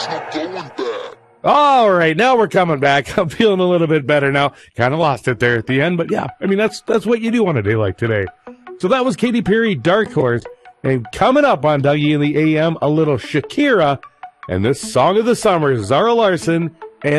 All right, now we're coming back. I'm feeling a little bit better now. Kind of lost it there at the end, but yeah, I mean, that's what you do on a day like today. So that was Katy Perry, Dark Horse. And coming up on Dougie in the AM, a little Shakira. And this song of the summer, Zara Larsson